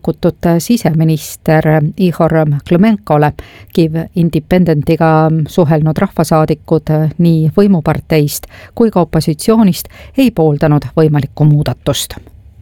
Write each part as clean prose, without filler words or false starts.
kutud siseminister Ihor Klemenkole. Kiev Independentiga suhelnud rahvasaadikud nii võimuparteist kui ka opositsioonist ei pooldanud võimalikku muudatust.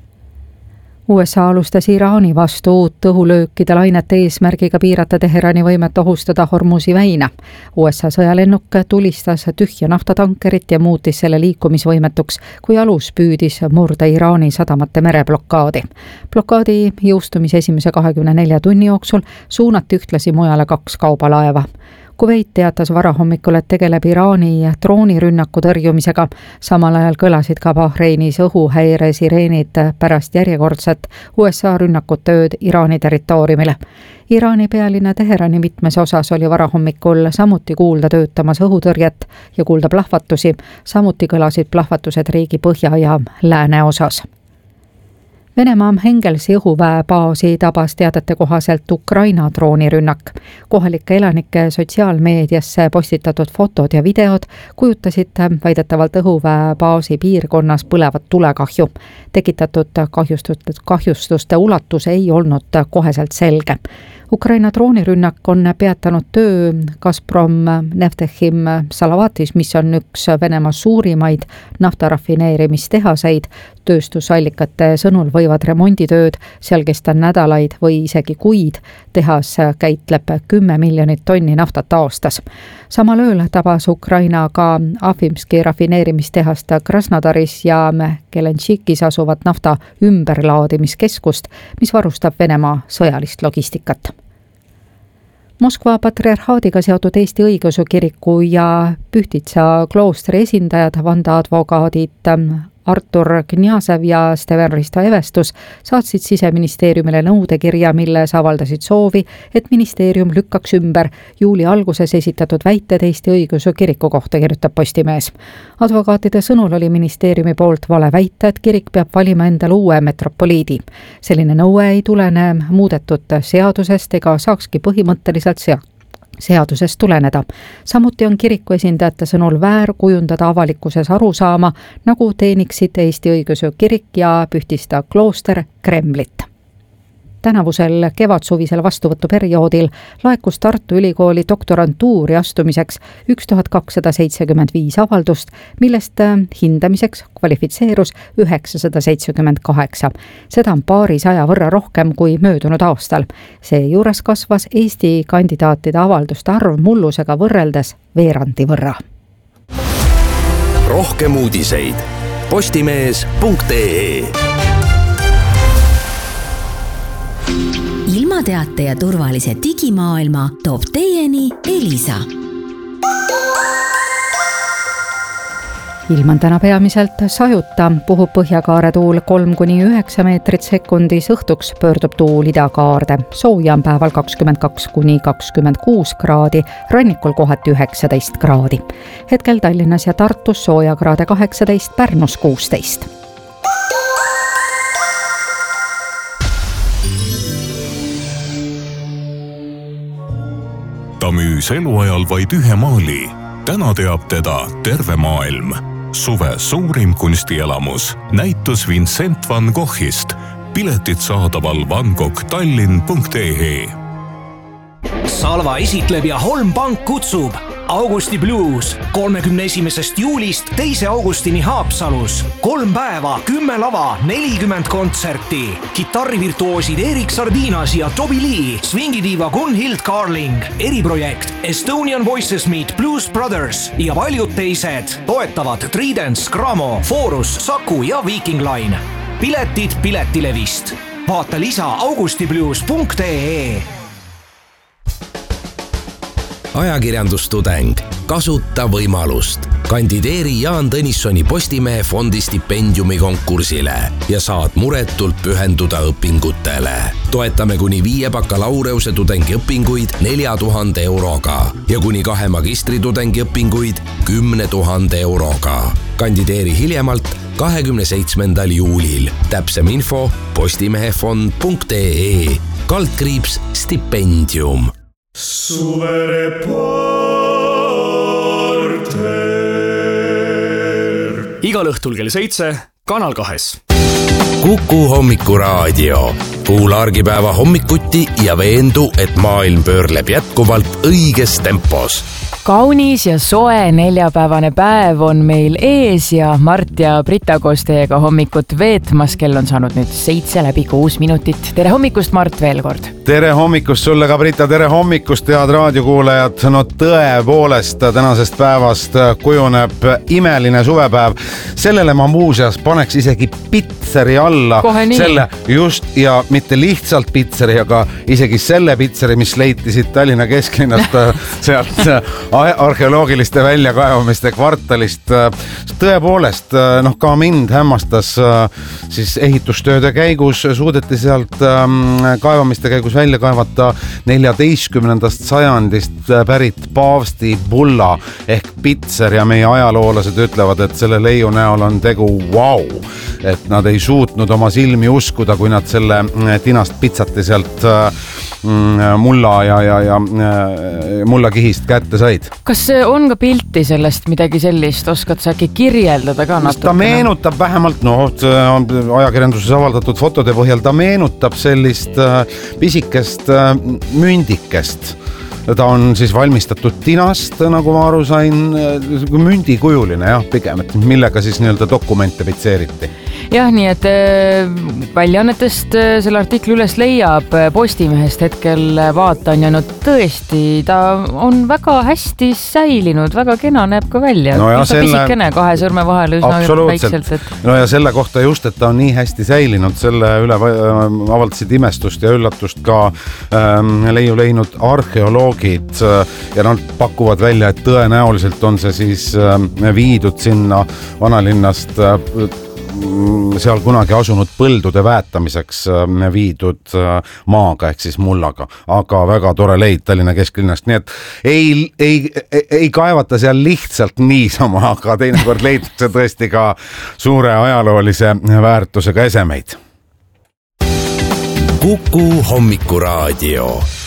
USA alustas Iraani vastu uut õhulöökide lainete eesmärgiga piirata Teherani võimet ohustada Hormuzi väina. USA sõjalennuk tulistas tühja naftatankerit ja muutis selle liikumisvõimetuks, kui alus püüdis murda Iraani sadamate mereblokaadi. Blokaadi jõustumise esimese 24 tunni jooksul suunati ühtlasi mujale 2 kaubalaeva. Kuveit teatas varahommikul, et tegeleb Iraani droonirünnaku tõrjumisega. Samal ajal kõlasid ka Bahreinis õhuhäire sireenid pärast järjekordset USA rünnakut ööd Iraani territooriumile. Iraani pealinna Teherani mitmes osas oli varahommikul samuti kuulda töötamas õhutõrjet ja kuulda plahvatusi. Samuti kõlasid plahvatused riigi põhja ja lääne osas. Venemaa Hengelsi õhuväebaasi tabas teadete kohaselt Ukraina droonirünnak. Kohalike elanike sotsiaalmeediasse postitatud fotod ja videod kujutasid väidetavalt õhuväebaasi piirkonnas põlevat tulekahju. Tekitatud kahjustuste ulatus ei olnud koheselt selge. Ukraina droonirünnak on peatanud töö Gazprom Neftechim Salavatis, mis on üks Venemaa suurimaid naftarafineerimistehaseid. Tööstusallikate sõnul võivad remonditööd seal kesta nädalaid või isegi kuid. Tehas käitleb 10 miljonit tonni naftat aastas. Samal ööl tabas Ukraina ka Afimski rafineerimistehast Krasnodaris ja Kelenšikis asuvat nafta ümberlaadimiskeskust, mis varustab Venemaa sõjalist logistikat. Moskva patriarhaadiga seotud Eesti Õigeusu Kiriku ja Pühtitsa kloostri esindajad, vandeadvokaadid Artur Kňazev ja Steven Risto Evestus saatsid Siseministeeriumile nõudekirja, milles avaldasid soovi, et ministeerium lükkaks ümber juuli alguses esitatud väited Eesti Õigeusu Kiriku kohta, kirjutab Postimees. Advokaatide sõnul oli ministeeriumi poolt vale väita, et kirik peab valima endale uue metropoliidi. Selline nõue ei tulene muudetud seadusest ega saakski põhimõtteliselt seadusest tuleneda. Samuti on kiriku esindajate sõnul väär kujundada avalikkuses arusaama, nagu teeniksid Eesti Õigeusu Kirik ja Pühtitsa klooster Kremlit. Tänavusel kevadsuvisel vastuvõtuperioodil laekus Tartu Ülikooli doktorantuuri astumiseks 1275 avaldust, millest hindamiseks kvalifitseerus 978. Seda on paarisaja võrra rohkem kui möödunud aastal. Seejuures kasvas Eesti kandidaatide avalduste arv mullusega võrreldes veerandi võrra. Rohkem uudiseid postimees.ee. Ilmateate ja turvalise digimaailma toob teieni Elisa. Ilm on täna peamiselt sajuta, puhub põhjakaare tuul 3–9 meetrit sekundis, õhtuks pöördub tuul idakaarde. Sooja on päeval 22–26 kraadi, rannikul kohati 19 kraadi. Hetkel Tallinnas ja Tartus sooja kraade 18, Pärnus 16. Ta müüs eluajal vaid ühe maali. Täna teab teda terve maailm. Suve suurim kunstielamus. Näitus Vincent van Goghist. Piletid saadaval vangoghtallinn.ee. Salva esitleb ja Holm Pank kutsub Augusti Blues 31. juulist 2. augustini Haapsalus. 3 päeva, 10 lava, 40 kontserti. Kitarrivirtuoosid Erik Sardinas ja Toby Lee, swingidiiva Gunhild Carling, eriprojekt Estonian Voices Meet Blues Brothers ja paljud teised toetavad Tridents, Gramo, Forus, Saku ja Viking Line. Piletid Piletilevist. Vaata lisa augustiblues.ee. Ajakirjandustudeng. Kasuta võimalust. Kandideeri Jaan Tõnissoni Postimehe fondi stipendiumi konkursile ja saad muretult pühenduda õpingutele. Toetame kuni 5 bakalaureuse tudengiõpinguid 4000 euroga ja kuni 2 magistritudengi õpinguid 10 000 euroga. Kandideeri hiljemalt 27. juulil. Täpsem info postimehefond.ee /stipendium. Igal õhtul kell 7 Kanal 2. Kuku hommikuraadio. kuula argipäeva hommikuti ja veendu, et maailm pöörleb jätkuvalt õiges tempos. Kaunis ja soe neljapäevane päev on meil ees ja Mart ja Brita koos teiega hommikut veetmas. Kell on saanud nüüd 7:06. Tere hommikust, Mart, veel kord. Tere hommikust sulle ka, Brita. Tere hommikust, head raadiokuulajad. No tõepoolest, tänasest päevast kujuneb imeline suvepäev. Sellele ma muuseas paneks isegi pitseri alla. Selle just, ja mitte lihtsalt pitseri, aga isegi selle pitseri, mis leiti siit Tallinna kesklinnast sealt arheoloogiliste väljakaevamiste kvartalist. Tõepoolest, ka mind hämmastas siis ehitustööde käigus, suudeti sealt kaevamiste käigus välja kaevata 14. sajandist pärit paavsti bulla ehk pitser ja meie ajaloolased ütlevad, et selle leiu näol on tegu et nad ei suutnud oma silmi uskuda, kui nad selle tinast pitsati sealt mulla ja mullakihist kätte said. Kas on ka pilti sellest midagi sellist? Oskad sa äkki kirjeldada ka natuke? Ta meenutab vähemalt, ajakirjanduses avaldatud fotode põhjal, ta meenutab sellist pisikest mündikest. Ta on siis valmistatud tinast, nagu ma aru sain, mündikujuline, pigem, et millega siis nii-öelda dokumente pitseeriti. Jah, nii et väljaannetest selle artikli üles leiab, Postimehest hetkel vaatan ja tõesti, ta on väga hästi säilinud, väga kena näeb ka välja. Pisikene kahe sõrme vahel üsna väikselt. Ja selle kohta just, et ta on nii hästi säilinud, selle üle avaldasid imestust ja üllatust ka leiu leidnud arheoloogid ja nad pakuvad välja, et tõenäoliselt on see siis viidud sinna vanalinnast seal kunagi asunud põldude väetamiseks viidud maaga ehk siis mullaga, aga väga tore leid Tallinna kesklinnast, nii et ei kaevata seal lihtsalt niisama, aga teinekord leitakse tõesti ka suure ajaloolise väärtusega esemeid. Kuku hommikuraadio.